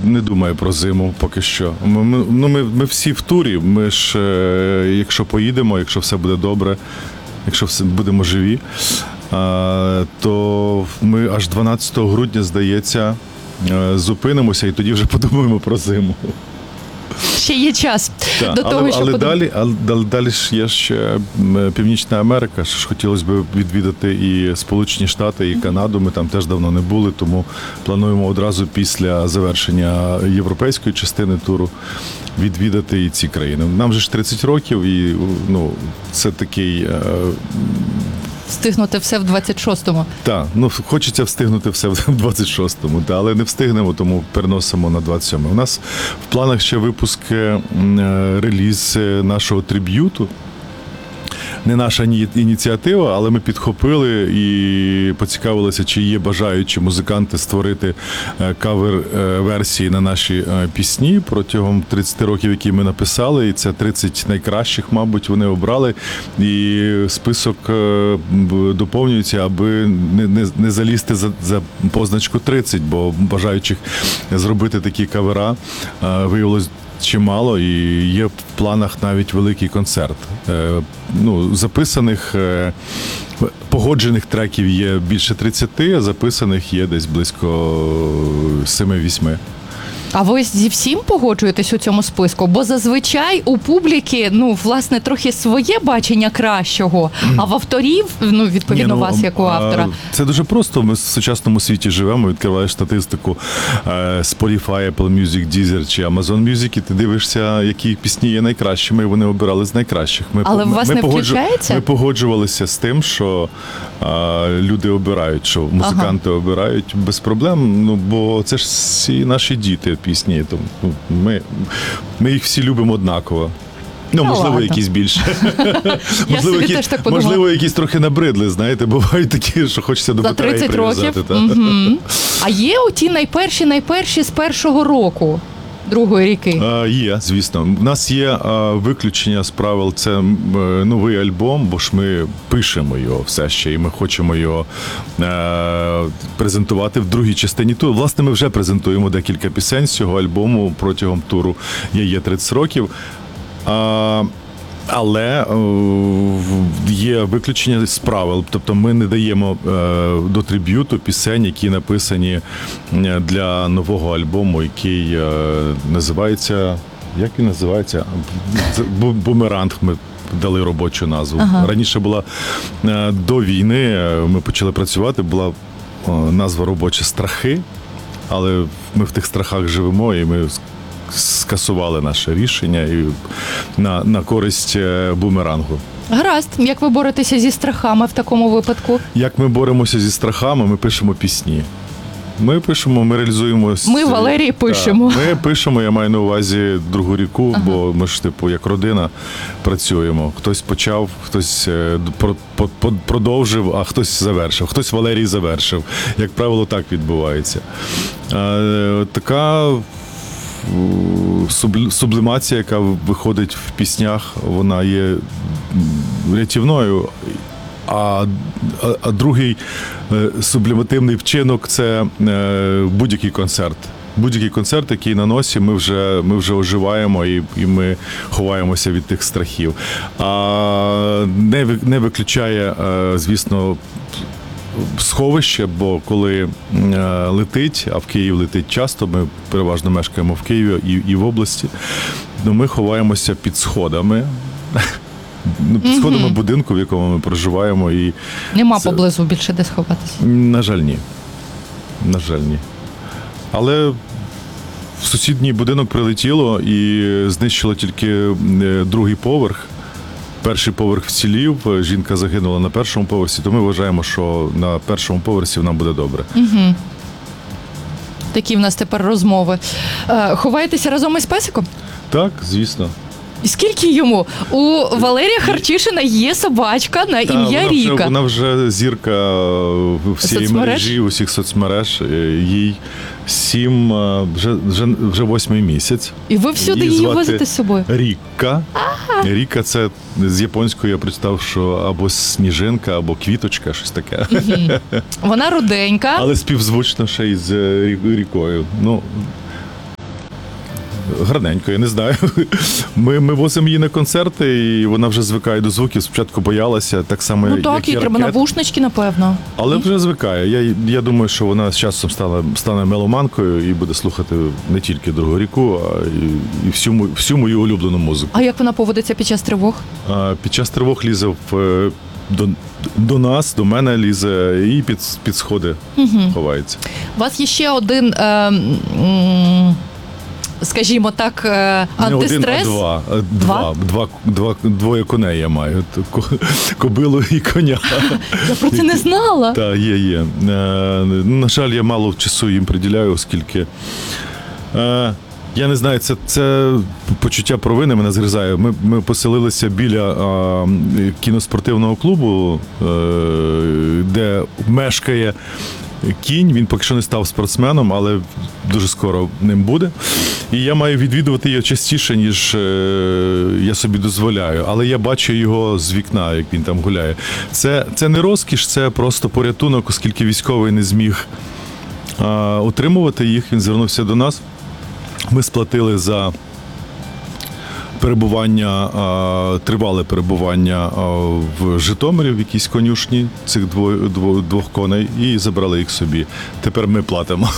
не думає про зиму поки що. Ми всі в турі, ми ж, якщо поїдемо, якщо все буде добре, якщо будемо живі, то ми аж 12 грудня, здається, зупинимося і тоді вже подумаємо про зиму. Ще є час до того, що далі ж є ще Північна Америка, що ж хотілося б відвідати і Сполучені Штати, і Канаду, ми там теж давно не були, тому плануємо одразу після завершення європейської частини туру відвідати і ці країни. Нам же ж 30 років, і це такий... Встигнути все в 26-му. Так, хочеться встигнути все в 26-му, але не встигнемо, тому переносимо на 27-му. У нас в планах ще випуск, реліз нашого триб'юту. Не наша ініціатива, але ми підхопили і поцікавилися, чи є бажаючі музиканти створити кавер-версії на наші пісні протягом 30 років, які ми написали. І це 30 найкращих, мабуть, вони обрали. І список доповнюється, аби не залізти за позначку 30, бо бажаючих зробити такі кавера виявилось чимало, і є в планах навіть великий концерт. Записаних, погоджених треків є більше 30, а записаних є десь близько 7-8. А ви зі всім погоджуєтесь у цьому списку? Бо зазвичай у публіки, власне, трохи своє бачення кращого, а в авторів, відповідно, вас як у автора. Це дуже просто. Ми в сучасному світі живемо, відкриваєш статистику Spotify, Apple Music, Deezer чи Amazon Music, і ти дивишся, які пісні є найкращими, і вони обирали з найкращих. Але в вас не включається? Ми погоджувалися з тим, що люди обирають, що музиканти обирають без проблем, бо це ж всі наші діти пісні, тому ми їх всі любимо однаково. Можливо, якісь більше. Можливо, якісь трохи набридли, знаєте, бувають такі, що хочеться до батареї прив'язати. А є оті найперші з першого року? Другої ріки? Є, звісно. У нас є виключення з правил, це новий альбом, бо ж ми пишемо його все ще, і ми хочемо його презентувати в другій частині туру. Власне, ми вже презентуємо декілька пісень з цього альбому протягом туру «Є 30 років». Але є виключення з правил, тобто ми не даємо до триб'юту пісень, які написані для нового альбому, який називається, як він називається? «Бумеранг», ми дали робочу назву. Раніше була, до війни ми почали працювати, була назва робоча «Страхи», але ми в тих страхах живемо, і ми скасували наше рішення і на користь «Бумерангу». Гаразд. Як ви боретеся зі страхами в такому випадку? Як ми боремося зі страхами? Ми пишемо пісні. Ми реалізуємо... Ми в Валерії пишемо. Ми пишемо, я маю на увазі «Другу ріку», бо ми ж, як родина працюємо. Хтось почав, хтось продовжив, а хтось завершив. Хтось Валерій завершив. Як правило, так відбувається. Така сублімація, яка виходить в піснях, вона є рятівною, а другий сублімативний вчинок – це будь-який концерт. Будь-який концерт, який на носі, ми вже оживаємо і ми ховаємося від тих страхів. Не виключає, звісно, сховище, бо коли летить, а в Київ летить часто, ми переважно мешкаємо в Києві і в області, ми ховаємося під сходами. Під сходами будинку, в якому ми проживаємо. Нема поблизу більше де сховатися? На жаль, ні. На жаль, ні. Але в сусідній будинок прилетіло і знищило тільки другий поверх. Перший поверх вцілів, жінка загинула на першому поверсі, то ми вважаємо, що на першому поверсі нам буде добре. Такі в нас тепер розмови. Ховаєтеся разом із песиком? Так, звісно. І скільки йому? У Валерія Харчишина є собачка на ім'я Ріка. Вона вже зірка всієї мережі, усіх соцмереж. Їй 7, вже 8-й місяць. І ви всюди її возите з собою? Ріка. Ріка – це з японської я прочитав, що або сніжинка, або квіточка, щось таке. Вона руденька. Але співзвучно ще й з рікою. Гарненько, я не знаю. Ми возимо її на концерти, і вона вже звикає до звуків. Спочатку боялася, так само, Ну як так, і їй треба ракет. навушнички, напевно. Але вже звикає. Я думаю, що вона з часом стане меломанкою і буде слухати не тільки Другу ріку, а і всю мою улюблену музику. А як вона поводиться під час тривог? Під час тривог лізе до нас, до мене лізе і під сходи ховається. У вас є ще один, скажімо так, Не антистрес. один, а двоє коней я маю. Кобилу і коня. Я про це не знала. Так, є. На жаль, я мало часу їм приділяю, оскільки я не знаю, це почуття провини мене згризає. Ми поселилися біля кіноспортивного клубу, де мешкає кінь. Він поки що не став спортсменом, але дуже скоро ним буде. І я маю відвідувати його частіше, ніж я собі дозволяю. Але я бачу його з вікна, як він там гуляє. Це не розкіш, це просто порятунок, оскільки військовий не зміг утримувати їх. Він звернувся до нас. Ми сплатили за тривале перебування в Житомирі, в якійсь конюшні цих двох коней, і забрали їх собі. Тепер ми платимо.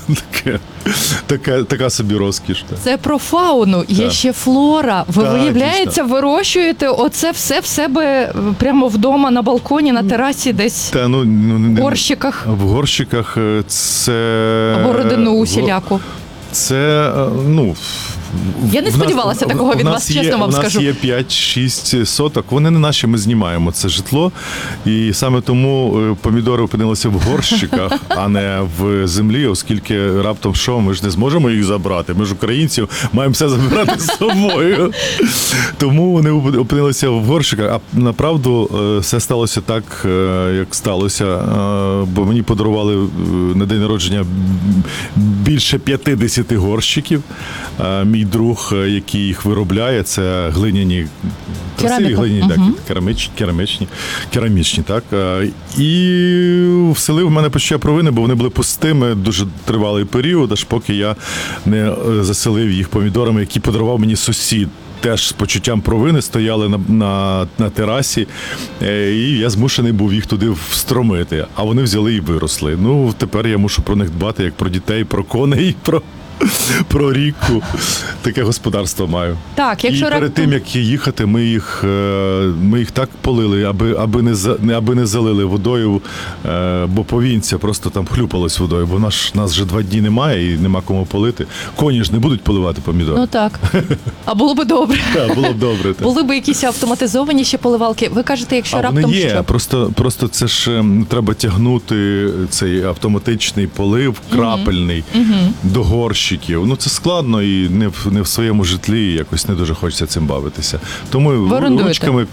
Така собі розкіш. Це про фауну, є ще флора. Ви, Так, виявляється, дійсно. вирощуєте оце все в себе прямо вдома, на балконі, на терасі, десь в горщиках, В горщиках це... городину усіляку. Це, Я не сподівалася такого від вас, чесно вам скажу. У нас є 5-6 соток, вони не наші, ми знімаємо це житло, і саме тому помідори опинилися в горщиках, а не в землі, оскільки раптом що, ми ж не зможемо їх забрати, ми ж українці, маємо все забирати з собою. Тому вони опинилися в горщиках, а направду все сталося так, як сталося, бо мені подарували на день народження більше 50 горщиків. Мій друг, який їх виробляє, це глиняні, красиві глиняні, так, керамічні, так. І вселив в мене почуття провини, бо вони були пустими дуже тривалий період, аж поки я не заселив їх помідорами, які подарував мені сусід. Теж з почуттям провини стояли на терасі, і я змушений був їх туди встромити. А вони взяли і виросли. Ну, тепер я мушу про них дбати, як про дітей, про коней, про ріку. Таке господарство маю. Так, якщо і перед тим, як їхати, ми їх так полили, аби не залили водою, бо повінця просто там хлюпалось водою, бо нас вже 2 дні немає і нема кому полити. Коні ж не будуть поливати помідори. Ну так. А було би добре. Так, було б добре. Так. Були б якісь автоматизовані ще поливалки. Ви кажете, якщо раптом вони є, що? просто це ж треба тягнути цей автоматичний полив, крапельний, до горщиків. Ну це складно і не в своєму житлі якось не дуже хочеться цим бавитися. Тому ручками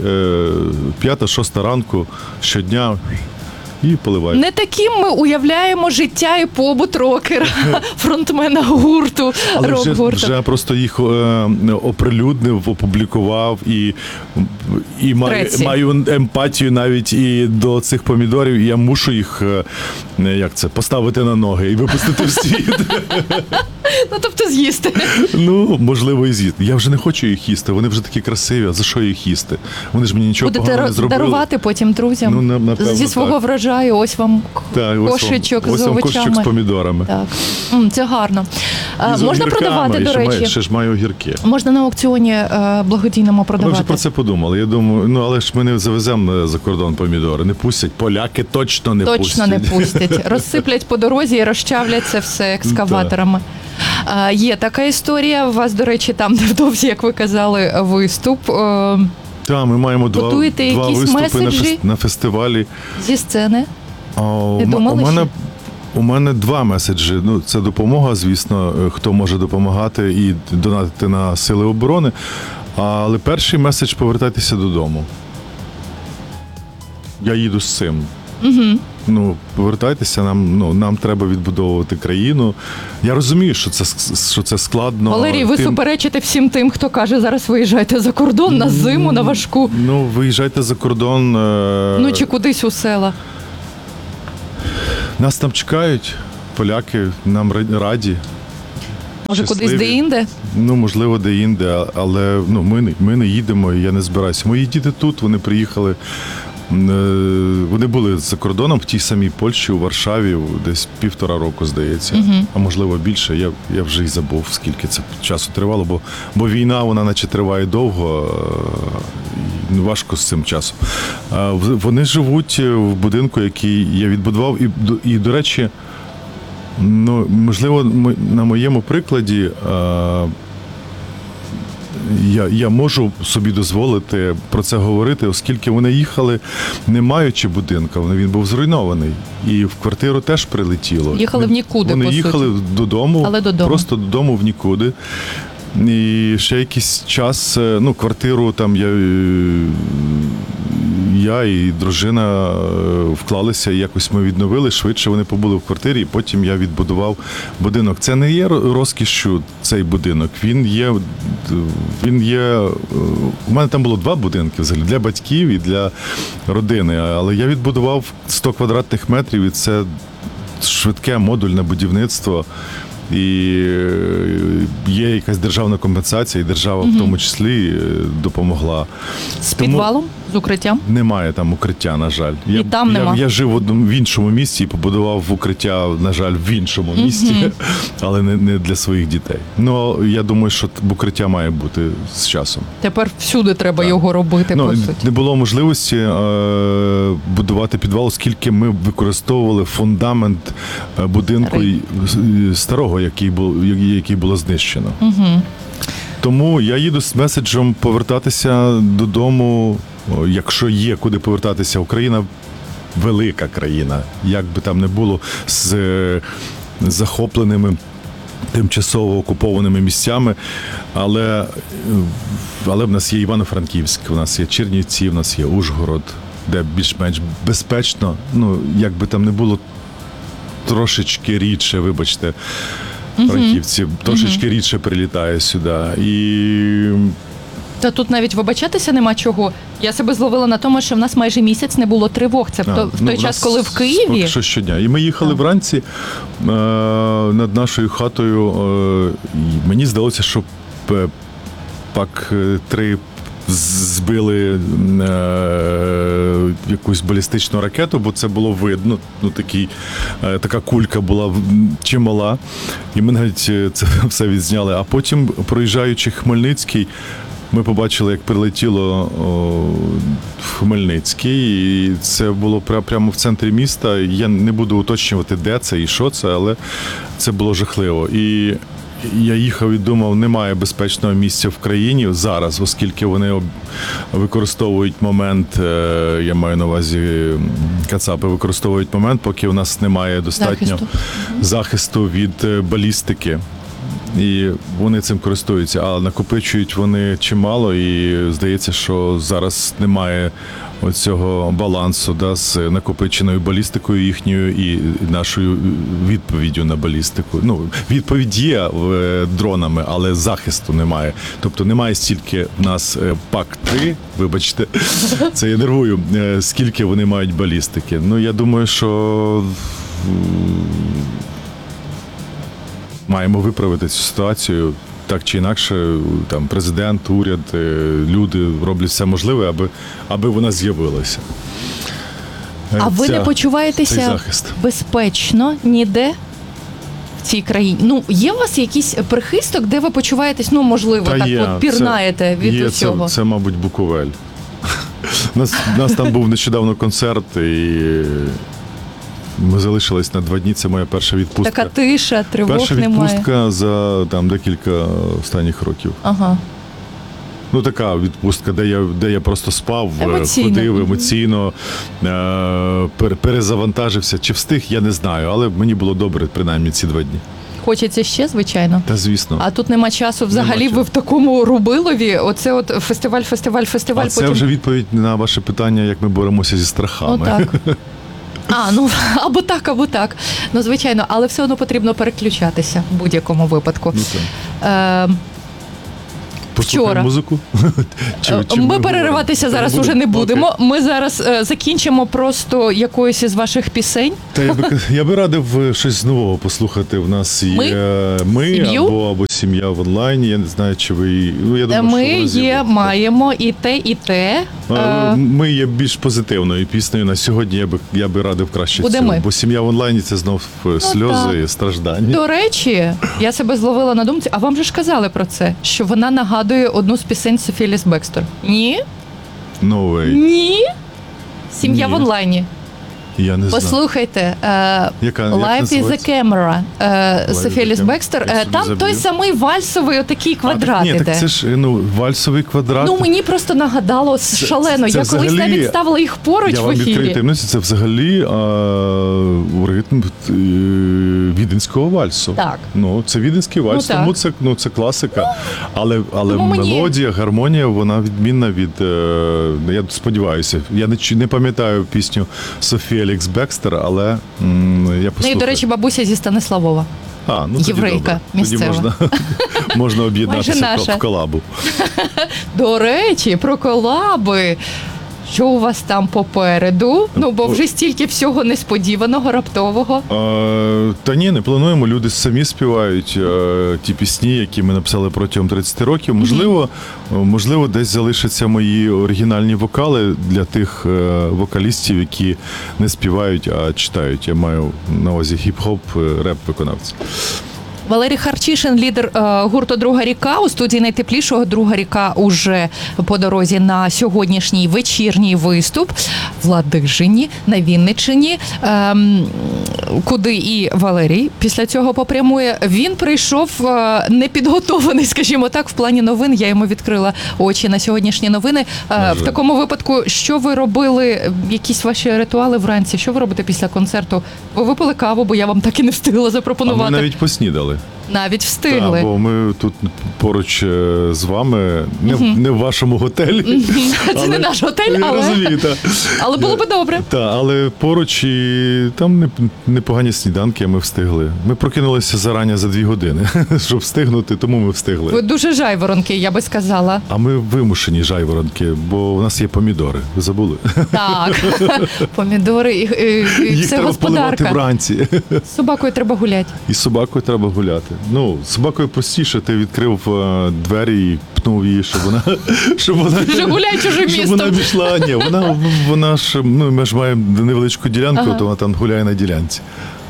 5-6 ранку щодня і поливають. Не таким ми уявляємо життя і побут рокера, фронтмена гурту, Але рок-гурту. вже просто їх оприлюднив, опублікував і маю емпатію навіть і до цих помідорів. І я мушу їх поставити на ноги і випустити в світ. Ну, тобто з'їсти. Ну, можливо, і з'їсти. Я вже не хочу їх їсти, вони вже такі красиві, а за що їх їсти? Вони ж мені нічого поганого не Будете зробили. дарувати потім друзям? Ну, напевно, зі свого так. врожаю, ось вам Так, кошечок ось з вам овочами. кошечок з помідорами. Так. Це гарно. І з Можна огірками, продавати, до речі? Ще ж маю огірки. Можна на аукціоні благодійному Ми продавати. вже про це подумали. Я думаю, але ж ми не завеземо за кордон помідори. Не пустять. Поляки точно не пустять. Точно не пустять. Розсиплять по дорозі і розчавлять це все екскаваторами. Є така історія. У вас, до речі, там невдовзі, як ви казали, виступ. Так, ми маємо два якісь виступи меседжі? на фестивалі. Зі сцени. Не думали у мене 2 меседжі. Ну, це допомога, звісно, хто може допомагати і донатити на Сили оборони. Але перший меседж – повертайтеся додому. Я їду з цим. Ну, повертайтеся, нам треба відбудовувати країну. Я розумію, що це складно. Валерій, ви суперечите всім тим, хто каже, зараз виїжджайте за кордон на зиму, на важку. Ну, виїжджайте за кордон. Ну, чи кудись у села. Нас там чекають, поляки нам раді. Може, кудись щасливі. де-інде? Ну, можливо, де-інде, але ну, ми не їдемо, і я не збираюся. Мої діти тут, вони приїхали, вони були за кордоном в тій самій Польщі, у Варшаві, десь 1,5 року, здається, а можливо більше. Я вже й забув, скільки це часу тривало, бо війна, вона наче триває довго, і важко з цим часом. Вони живуть в будинку, який я відбудував, і до речі, ну, можливо, на моєму прикладі я можу собі дозволити про це говорити, оскільки вони їхали, не маючи будинка, він був зруйнований. І в квартиру теж прилетіло. Їхали в нікуди, Вони по їхали суті. додому, Але додому. просто додому в нікуди. І ще якийсь час, ну, квартиру там я і дружина вклалися, і якось ми відновили, швидше вони побули в квартирі, і потім я відбудував будинок. Це не є розкішшю, цей будинок. Він є. У мене там було 2 будинки взагалі, для батьків і для родини. Але я відбудував 100 квадратних метрів, і це швидке модульне будівництво. І є якась державна компенсація, і держава в тому числі допомогла. З підвалом? З укриттям? Немає там укриття, на жаль. І там нема? Я жив в іншому місті і побудував укриття, на жаль, в іншому місті, але не для своїх дітей. Ну, я думаю, що укриття має бути з часом. Тепер всюди треба його робити, по суті. Не було можливості будувати підвал, оскільки ми використовували фундамент будинку старого, який було знищено. Тому я їду з меседжем повертатися додому, якщо є куди повертатися. Україна велика країна, як би там не було, з захопленими тимчасово окупованими місцями, але в нас є Івано-Франківськ, в нас є Чернівці, в нас є Ужгород, де більш-менш безпечно, ну, як би там не було, трошечки рідше, вибачте, франківці, трошечки рідше прилітає сюди. Та тут навіть вибачатися нема чого. Я себе зловила на тому, що в нас майже місяць не було тривог. Це в той час, коли в Києві. Поки що щодня. І ми їхали вранці над нашою хатою. І мені здалося, що ПАК-3 збили якусь балістичну ракету, бо це було видно. Ну, така кулька була чимала. І ми навіть це все відзняли. А потім, проїжджаючи Хмельницький, ми побачили, як прилетіло в Хмельницький, і це було прямо в центрі міста. Я не буду уточнювати, де це і що це, але це було жахливо. І я їхав і думав, немає безпечного місця в країні зараз, оскільки вони використовують момент, я маю на увазі, кацапи використовують момент, поки у нас немає достатньо захисту від балістики. І вони цим користуються, але накопичують вони чимало, і здається, що зараз немає оцього балансу з накопиченою балістикою їхньою і нашою відповіддю на балістику. Ну, відповідь є дронами, але захисту немає. Тобто немає стільки в нас ПАК-3, вибачте, це я нервую, скільки вони мають балістики. Ну, я думаю, що маємо виправити цю ситуацію. Так чи інакше, там президент, уряд, люди роблять все можливе, аби вона з'явилася. А ви не почуваєтеся безпечно ніде в цій країні? Ну, є у вас якийсь прихисток, де ви почуваєтесь, ну, можливо, от пірнаєте від усього? Це, мабуть, Буковель. У нас там був нещодавно концерт, і ми залишились на 2 дні, це моя перша відпустка. Така тиша, тривог перша немає. Перша відпустка за декілька останніх років. Ага. Ну, така відпустка, де я просто спав, ходив емоційно, перезавантажився. Чи встиг, я не знаю, але мені було добре, принаймні, ці 2 дні. Хочеться ще, звичайно. Та, звісно. А тут нема часу взагалі, ви в такому рубилові, оце от фестиваль. А це вже відповідь на ваше питання, як ми боремося зі страхами. Отак. Ну, або так. Ну, звичайно, але все одно потрібно переключатися в будь-якому випадку. Вчора. Музику? Ми перериватися зараз уже не будемо. Ми зараз закінчимо просто якоюсь із ваших пісень. Та я би радив щось нового послухати. В нас є ми або сім'я в онлайні. Я не знаю, чи ви... Ну, я думаю, ми маємо і те, і те. Ми є більш позитивною піснею. На сьогодні я би радив краще цього. Бо сім'я в онлайні – це знов сльози і страждання. До речі, я себе зловила на думці, а вам же ж казали про це, що вона нагадує одну з пісень Софії Еліс-Бекстер. Ні? No way. Ні? Сім'я в онлайні. Я не знаю. Послухайте, Як Life is a Camera, Софія Еліс-Бекстер. Там той самий вальсовий отакий квадрат іде. Ні, так це ж вальсовий квадрат. Ну, мені просто нагадало шалено. Я колись навіть ставила їх поруч в ефірі. Я вам відкрию таємницю, це взагалі ритм віденського вальсу. Так. Ну, це віденський вальс, тому це класика. Але мелодія, гармонія, вона відмінна від, я сподіваюся, я не пам'ятаю пісню Софії Еліс-Бекстер, але я послухаю. Ну і, до речі, бабуся зі Станиславова. Єврейка місцева. Тоді можна об'єднатися в колабу. До речі, про колаби. Що у вас там попереду? Ну, бо вже стільки всього несподіваного, раптового. Та ні, не плануємо. Люди самі співають ті пісні, які ми написали протягом 30 років. Можливо, десь залишаться мої оригінальні вокали для тих вокалістів, які не співають, а читають. Я маю на увазі хіп-хоп, реп-виконавців. Валерій Харчишин, лідер гурту «Друга ріка». У студії найтеплішого «Друга ріка» уже по дорозі на сьогоднішній вечірній виступ в Ладижині, на Вінниччині, куди і Валерій після цього попрямує. Він прийшов непідготований, скажімо так, в плані новин. Я йому відкрила очі на сьогоднішні новини. В такому випадку, що ви робили, якісь ваші ритуали вранці? Що ви робите після концерту? Ви випили каву, бо я вам так і не встигла запропонувати. А ми навіть поснідали. Навіть встигли. Так, бо ми тут поруч з вами, не в вашому готелі. Це не наш готель, але було би добре. Так, але поруч і там непогані сніданки, ми встигли. Ми прокинулися зарані за 2 години, щоб встигнути, тому ми встигли. Ви дуже жайворонки, я би сказала. А ми вимушені жайворонки, бо у нас є помідори. Ви забули? Так, помідори і їх це треба господарка. Поливати вранці. З собакою треба гуляти. І з собакою треба гуляти. Ну, з собакою простіше, ти відкрив двері і пнув її, щоб вона вже гуляй чужим містом. Щоб вона пішла. Ні, вона ж, ми ж маємо невеличку ділянку, то вона там гуляє на ділянці.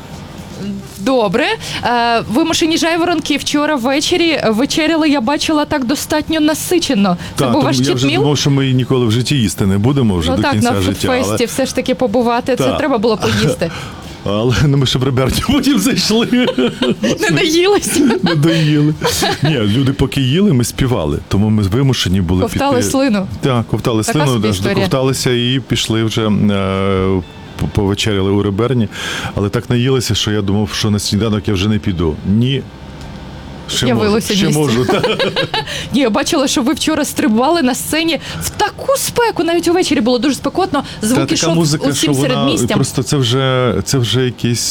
Добре. Вимушені жайворонки вчора ввечері вечеряли, я бачила, так достатньо насичено. Це був ваш читміл? Я вже думав, що ми її ніколи в житті їсти не будемо вже до кінця життя. Ну так, на фудфесті все ж таки побувати, це треба було поїсти. Але ми ще в Реберні потім зайшли. Не наїлися. Не доїли. Ні, люди поки їли, ми співали. Тому ми вимушені були піти. Ковтали слину. Так, ковтали слину, доковталися і пішли вже, повечеряли у Реберні. Але так наїлися, що я думав, що на сніданок я вже не піду. Ні. Ще можу. Ні, я бачила, що ви вчора стрибали на сцені в таку спеку, навіть увечері було дуже спекотно, звук ішов усім середмістям. Просто це вже якийсь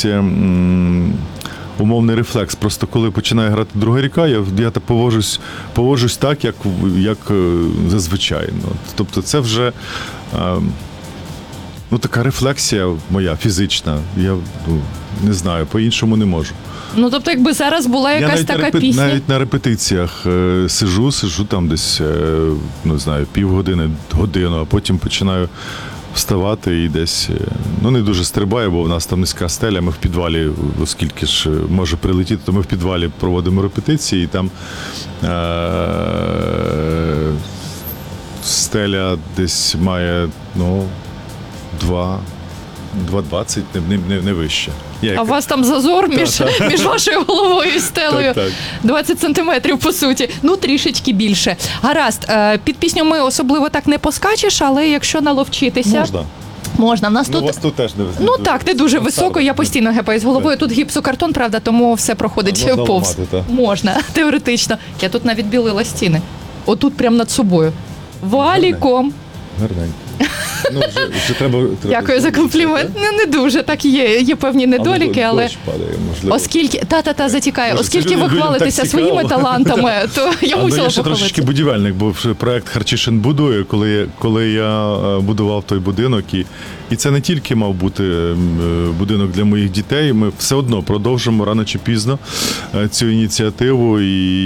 умовний рефлекс. Просто коли починає грати «Друга ріка», я поводжусь так, як зазвичай. Тобто це вже така рефлексія моя фізична. Я не знаю, по-іншому не можу. Ну, тобто, якби зараз була якась така пісня. Навіть на репетиціях сижу там десь, не знаю, півгодини, годину, а потім починаю вставати і десь, не дуже стрибаю, бо в нас там низька стеля, ми в підвалі, оскільки ж може прилетіти, то ми в підвалі проводимо репетиції, і там стеля десь має, 2,20, не вище. А у вас там зазор між вашою головою і стелею. Так. 20 сантиметрів, по суті. Трішечки більше. Гаразд, під пісню ми особливо так не поскачеш, але якщо наловчитися... Можна. У вас тут теж не високо. Так, не дуже високо, я постійно гепаюсь головою. Тут гіпсокартон, правда, тому все проходить повз. Можна, теоретично. Я тут навіть білила стіни. Отут прямо над собою. Валіком. Гарненько. Вже треба Дякую за комплімент. Не дуже так є. Є певні недоліки, але дощ падає, можливо. Оскільки затікає, Може, оскільки це ви людям хвалитеся так своїми цікаво. талантами, то я мусила Я ще трошечки похвалитися. будівельник, бо проект Харчишин будує, коли я будував той будинок, і це не тільки мав бути будинок для моїх дітей. Ми все одно продовжимо рано чи пізно цю ініціативу. І